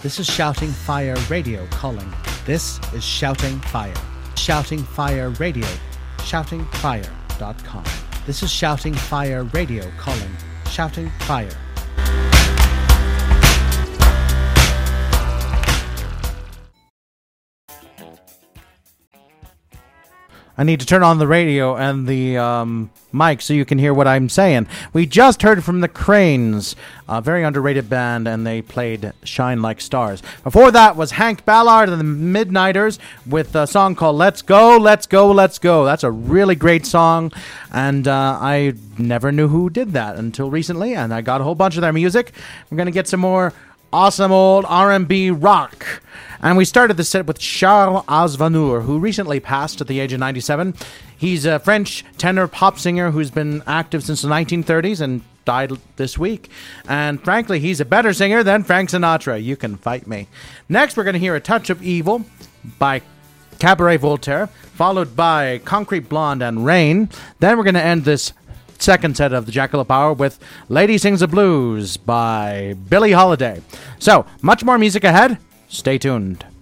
This is Shouting Fire Radio calling. This is Shouting Fire. Shouting Fire Radio. ShoutingFire.com. This is Shouting Fire Radio calling. Shouting Fire. I need to turn on the radio and the mic so you can hear what I'm saying. We just heard from the Cranes, a very underrated band, and they played Shine Like Stars. Before that was Hank Ballard and the Midnighters with a song called Let's Go, Let's Go, Let's Go. That's a really great song, and I never knew who did that until recently, and I got a whole bunch of their music. We're going to get some more awesome old R&B rock. And we started the set with Charles Aznavour, who recently passed at the age of 97. He's a French tenor pop singer who's been active since the 1930s and died this week. And frankly, he's a better singer than Frank Sinatra. You can fight me. Next, we're going to hear A Touch of Evil by Cabaret Voltaire, followed by Concrete Blonde and Rain. Then we're going to end this second set of the Jackalope Hour with Lady Sings the Blues by Billie Holiday. So, much more music ahead. Stay tuned.